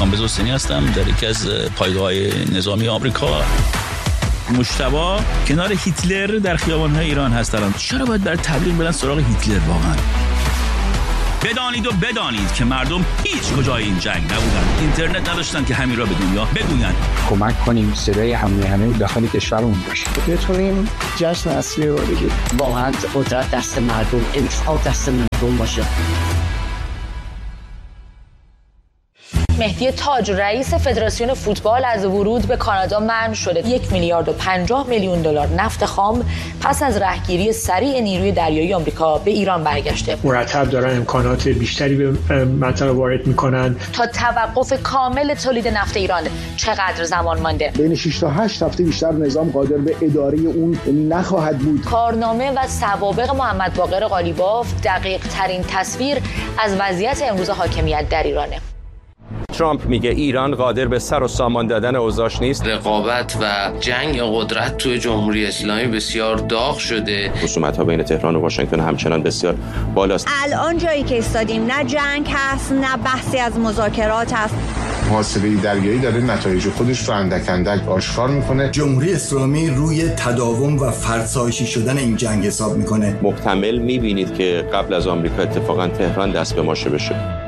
کامبیز حسینی هستم، در یکی از پایگاه‌های نظامی آمریکا. مجتبی کنار هیتلر در خیابان‌های ایران هست الان. چرا باید برای تبلیغ برن سراغ هیتلر واقعا؟ بدانید و بدانید که مردم هیچ کجای این جنگ نبودن، اینترنت نداشتن که همین را به دنیا بگویند. کمک کنیم صدای همه داخل کشورمون باشه، بتونیم جشن اصلی رو بگیریم. واقعا قدرت دست مردم، انتخاب دست مردم باشه. مهدی تاج رئیس فدراسیون فوتبال از ورود به کانادا منع شده. 1,050,000,000 دلار نفت خام پس از رهگیری سریع نیروی دریایی آمریکا به ایران برگشته. مرتب دارن امکانات بیشتری به منطقه وارد میکنن. تا توقف کامل تولید نفت ایران چقدر زمان مانده؟ بین 6 تا 8 هفته بیشتر نظام قادر به اداره اون نخواهد بود. کارنامه و سوابق محمد باقر قالیباف دقیق ترین تصویر از وضعیت امروز حاکمیت در ایرانه. ترامپ میگه ایران قادر به سر و سامان دادن اوضاعش نیست. رقابت و جنگ قدرت توی جمهوری اسلامی بسیار داغ شده. خصومت‌ها بین تهران و واشنگتن همچنان بسیار بالاست. الان جایی که ایستادیم نه جنگ هست نه بحثی از مذاکرات هست. محاصره دریایی داره نتایج خودش رو اندک اندک آشکار میکنه. جمهوری اسلامی روی تداوم و فرسایشی شدن این جنگ حساب میکنه. محتمل میبینید که قبل از آمریکا اتفاقا تهران دست به ماشه بشه.